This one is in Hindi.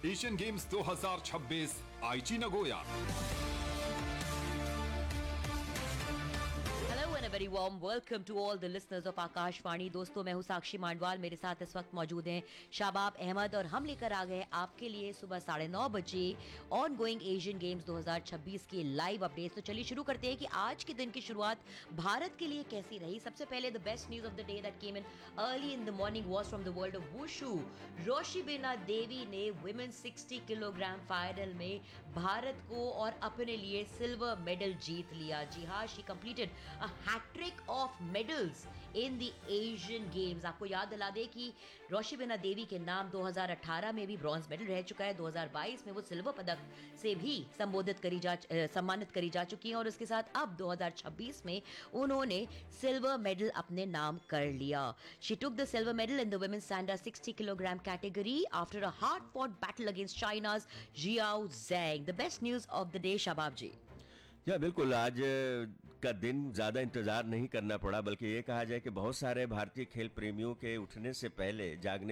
एशियन गेम्स 2026 आईची Nagoya. Hello and a very warm welcome to all the listeners of Akashvani. दोस्तों, मैं हूं साक्षी मांडवाल, मेरे साथ इस वक्त मौजूद हैं शाबाब अहमद और हम लेकर आ गए आपके लिए सुबह 9:30 बजे ऑन गोइंग एशियन गेम्स 2026 के लाइव अपडेट्स। तो चलिए शुरू करते हैं कि आज के दिन की शुरुआत भारत के लिए कैसी रही। सबसे पहले the best news of the day that came in early in the morning was from the world of wushu. Roshibina देवी ने वुमेन्स 60 किलोग्राम फाइनल में भारत को और अपने लिए सिल्वर मेडल जीत लिया। जी हाँ, she completed a hat trick of medals in the Asian Games। आपको याद दिला दे कि रोशिबिना देवी के नाम 2018 में भी ब्रॉन्ज मेडल रह चुका है। 2022 में वो सिल्वर पदक से भी सम्मानित करी जा चुकी हैं और उसके साथ अब 2026 में उन्होंने सिल्वर मेडल अपने नाम कर लिया। She took the silver medal in the women's standard 60 kilogram category after a hard-fought battle against China's Jiao Zhang। The best news of the day, शाबाब जी। या बिल्कुल, आज का दिन ज़्यादा इंतज़ार नहीं करना पड़ा, बल्कि ये कहा जाए कि बहुत सारे भारतीय खेल प्रेमियों के उठने से पहले, जागने